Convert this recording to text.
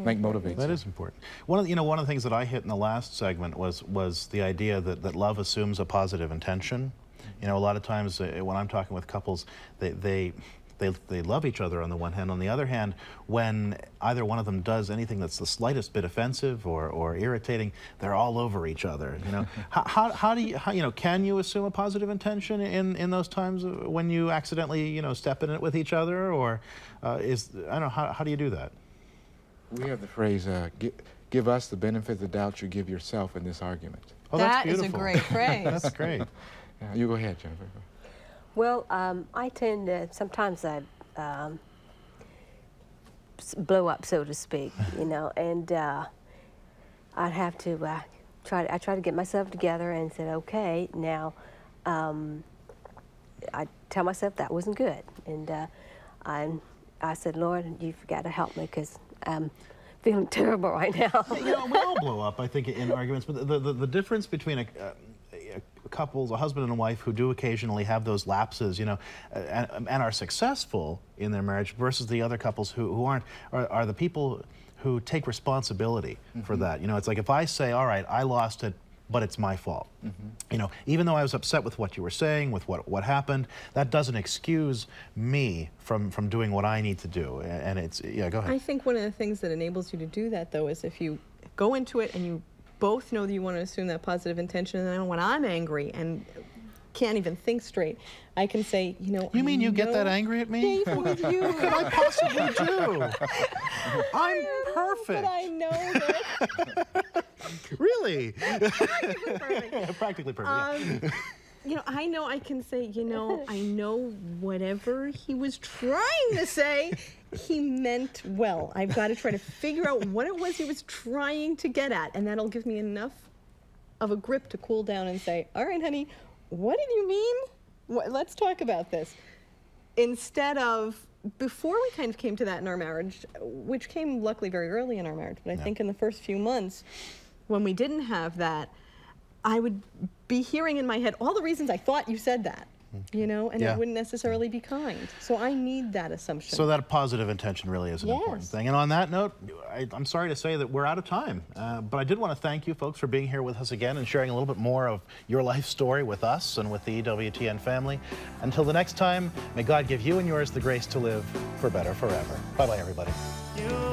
think motivates That you. is important. One of the things that I hit in the last segment was the idea that love assumes a positive intention. You know, a lot of times when I'm talking with couples, they love each other on the one hand. On the other hand, when either one of them does anything that's the slightest bit offensive or irritating, they're all over each other. You know, how do you can you assume a positive intention in those times when you accidentally step in it with each other, or I don't know, how do you do that? We have the phrase, give us the benefit of the doubt you give yourself in this argument. Oh, that's That is beautiful. a great phrase. That's great. You go ahead, Jennifer. Well, I tend to, sometimes I blow up, so to speak, and I'd have to I try to get myself together and said, okay, now I tell myself that wasn't good. And I said, Lord, you've got to help me because I'm feeling terrible right now. We all blow up, I think, in arguments, but the difference between couples, a husband and a wife who do occasionally have those lapses, and are successful in their marriage versus the other couples who aren't, are the people who take responsibility for that. It's like if I say, all right, I lost it, but it's my fault. Even though I was upset with what you were saying, with what happened, that doesn't excuse me from doing what I need to do. And it's, yeah, go ahead. I think one of the things that enables you to do that, though, is if you go into it and you both know that you want to assume that positive intention, and then when I'm angry and can't even think straight, I can say, You mean you get that angry at me? Yeah, with you. What could I possibly do? I'm perfect. But I know that. Really? Practically perfect. Practically perfect. Yeah. I know I can say, I know whatever he was trying to say, he meant well. I've got to try to figure out what it was he was trying to get at, and that'll give me enough of a grip to cool down and say, all right, honey, what did you mean? Let's talk about this. Instead of, before we kind of came to that in our marriage, which came luckily very early in our marriage, but I think in the first few months, when we didn't have that, I would be hearing in my head all the reasons I thought you said that, and it wouldn't necessarily be kind. So I need that assumption. So that positive intention really is an important thing. And on that note, I'm sorry to say that we're out of time. But I did want to thank you folks for being here with us again and sharing a little bit more of your life story with us and with the EWTN family. Until the next time, may God give you and yours the grace to live for better forever. Bye-bye, everybody.